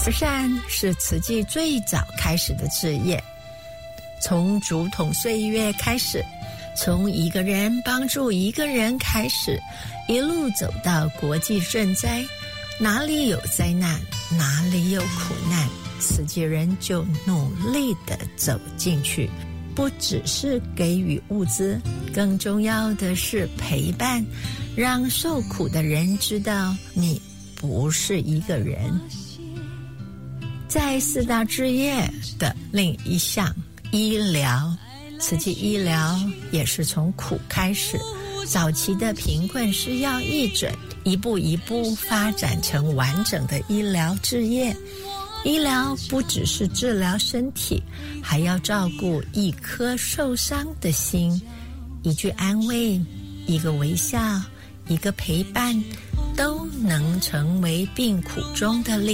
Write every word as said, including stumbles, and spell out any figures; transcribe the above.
慈善是慈济最早开始的志业，从竹筒岁月开始，从一个人帮助一个人开始，一路走到国际赈灾，哪里有灾难，哪里有苦难，慈济人就努力地走进去，不只是给予物资，更重要的是陪伴，让受苦的人知道你不是一个人。在四大志业的另一项医疗，慈济医疗也是从苦开始，早期的贫困施药义诊，一步一步发展成完整的医疗志业。医疗不只是治疗身体，还要照顾一颗受伤的心，一句安慰，一个微笑，一个陪伴，都能成为病苦中的力